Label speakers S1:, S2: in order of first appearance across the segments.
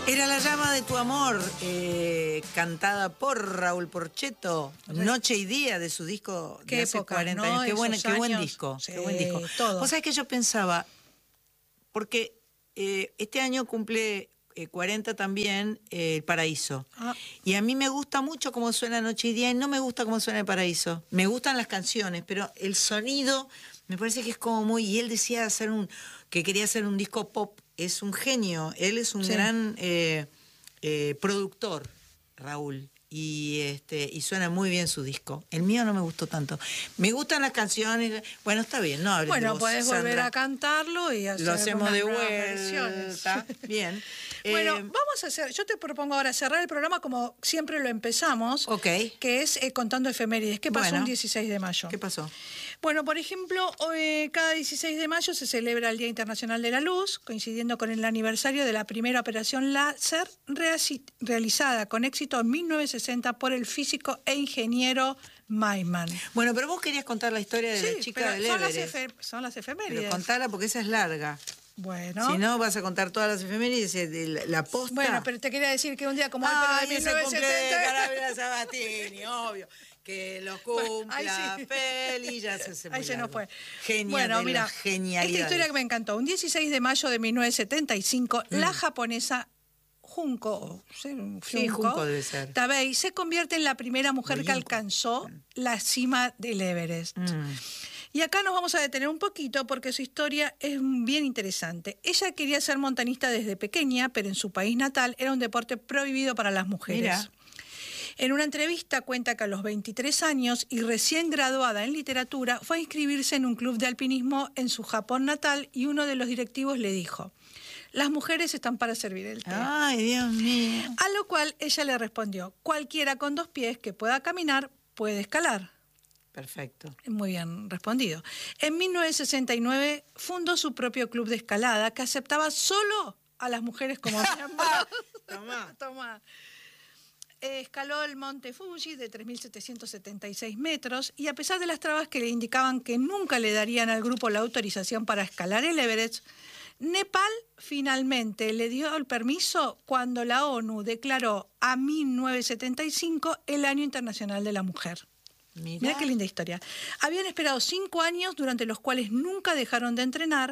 S1: Era La llama de tu amor, cantada por Raúl Porchetto, Noche y Día, de su disco de hace 40 años. Qué buen disco,
S2: sí,
S1: qué buen disco.
S2: Todo.
S1: Vos sabés que yo pensaba, porque este año cumple 40 también El Paraíso. Y a mí me gusta mucho cómo suena Noche y Día y no me gusta cómo suena El Paraíso. Me gustan las canciones, pero el sonido me parece que es como muy... Y él decía que quería hacer un disco pop. Es un genio, él es un gran productor, Raúl, y suena muy bien su disco. El mío no me gustó tanto. Me gustan las canciones, bueno, está bien, no hables de vos,
S2: puedes volver a cantarlo y hacer
S1: lo hacemos de
S2: vuelta.
S1: Bien.
S2: Bueno, vamos a hacer, yo te propongo ahora cerrar el programa como siempre lo empezamos, que es contando efemérides. ¿Qué pasó un 16 de mayo?
S1: ¿Qué pasó?
S2: Bueno, por ejemplo, cada 16 de mayo se celebra el Día Internacional de la Luz, coincidiendo con el aniversario de la primera operación láser realizada con éxito en 1960 por el físico e ingeniero Maiman.
S1: Bueno, pero vos querías contar la historia de la chica del Everest.
S2: Son las efemérides.
S1: Pero contala porque esa es larga.
S2: Bueno.
S1: Si no, vas a contar todas las efemérides de la posta.
S2: Bueno, pero te quería decir que un día como hoy, pero de 1970...
S1: Carabela Sabatini, obvio. Que lo cumpla feliz, ya se
S2: ahí se nos fue.
S1: Genial,
S2: bueno, mira,
S1: genialidad.
S2: Esta historia que me encantó. Un 16 de mayo de 1975, la japonesa Junko
S1: debe ser.
S2: Tabei se convierte en la primera mujer que alcanzó la cima del Everest. Y acá nos vamos a detener un poquito porque su historia es bien interesante. Ella quería ser montañista desde pequeña, pero en su país natal era un deporte prohibido para las mujeres.
S1: Mira.
S2: En una entrevista cuenta que a los 23 años y recién graduada en literatura fue a inscribirse en un club de alpinismo en su Japón natal y uno de los directivos le dijo: las mujeres están para servir el té.
S1: Ay, Dios mío.
S2: A lo cual ella le respondió: cualquiera con 2 pies que pueda caminar puede escalar.
S1: Perfecto.
S2: Muy bien respondido. En 1969 fundó su propio club de escalada que aceptaba solo a las mujeres como miembros. Tomá. Escaló el monte Fuji de 3.776 metros y a pesar de las trabas que le indicaban que nunca le darían al grupo la autorización para escalar el Everest, Nepal finalmente le dio el permiso cuando la ONU declaró a 1975 el Año Internacional de la Mujer. Mirá qué linda historia. Habían esperado 5 años durante los cuales nunca dejaron de entrenar.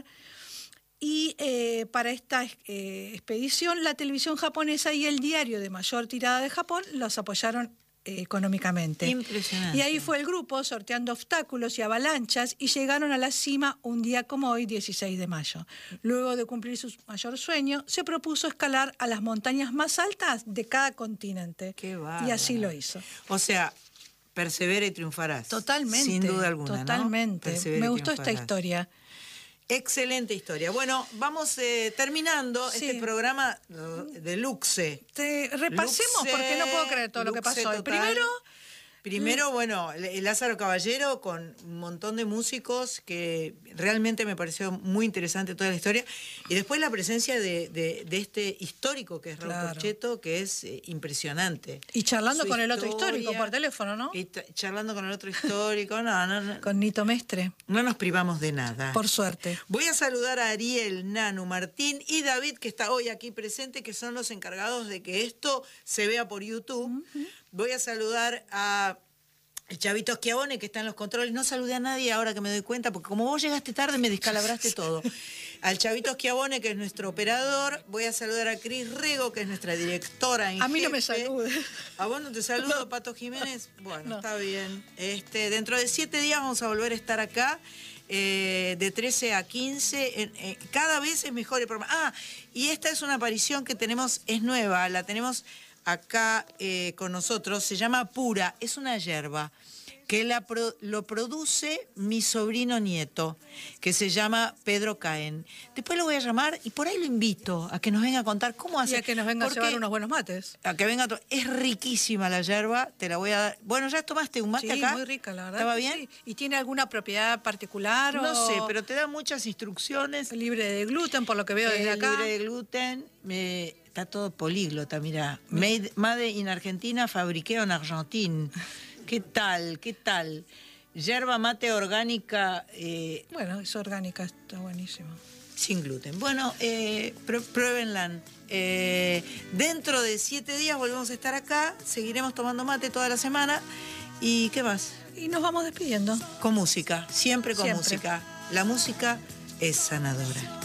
S2: Y para esta expedición, la televisión japonesa y el diario de mayor tirada de Japón los apoyaron económicamente.
S1: Impresionante.
S2: Y ahí fue el grupo sorteando obstáculos y avalanchas y llegaron a la cima un día como hoy, 16 de mayo. Luego de cumplir su mayor sueño, se propuso escalar a las montañas más altas de cada continente.
S1: Qué bárbaro.
S2: Y así lo hizo.
S1: O sea, persevera y triunfarás.
S2: Totalmente.
S1: Sin duda alguna.
S2: Totalmente.
S1: ¿No?
S2: Me gustó esta historia.
S1: Excelente historia. Bueno, vamos terminando este programa de Luxe.
S2: Repasemos porque no puedo creer todo lo que pasó. El Primero,
S1: bueno, Lázaro Caballero con un montón de músicos que realmente me pareció muy interesante toda la historia. Y después la presencia de este histórico que es Raúl Porchetto, que es impresionante.
S2: Y charlando con el otro histórico por teléfono, ¿no?
S1: Y charlando con el otro histórico, no.
S2: Con Nito Mestre.
S1: No nos privamos de nada.
S2: Por suerte.
S1: Voy a saludar a Ariel, Nanu, Martín y David, que está hoy aquí presente, que son los encargados de que esto se vea por YouTube. Voy a saludar a el Chavito Schiavone, que está en los controles. No saludé a nadie ahora que me doy cuenta, porque como vos llegaste tarde me descalabraste todo. Al Chavito Schiavone, que es nuestro operador. Voy a saludar a Cris Rego, que es nuestra directora en
S2: A mí
S1: jefe.
S2: no me salude.
S1: ¿A vos no te saludo, no. Pato Jiménez? Bueno, está bien. Dentro de 7 días vamos a volver a estar acá. De 13 a 15, cada vez es mejor el programa. Y esta es una aparición que tenemos, es nueva, la tenemos acá con nosotros, se llama Pura, es una yerba que lo produce mi sobrino nieto, que se llama Pedro Caen. Después lo voy a llamar y por ahí lo invito a que nos venga a contar cómo hace.
S2: Y a que nos venga a llevar unos buenos mates.
S1: A que venga, es riquísima la yerba, te la voy a dar. Bueno, ¿ya tomaste un mate acá?
S2: Sí, muy rica, la verdad.
S1: ¿Estaba bien?
S2: Sí. ¿Y tiene alguna propiedad particular?
S1: No sé, pero te da muchas instrucciones.
S2: Libre de gluten, por lo que veo desde acá.
S1: Libre de gluten, está todo políglota, mira. Made in Argentina, fabriqué en Argentina. ¿Qué tal? ¿Qué tal? Yerba mate orgánica.
S2: Bueno, es orgánica, está buenísimo.
S1: Sin gluten. Bueno, pruébenla. Dentro de 7 días volvemos a estar acá. Seguiremos tomando mate toda la semana. ¿Y qué más?
S2: Y nos vamos despidiendo.
S1: Con música, siempre con música. La música es sanadora.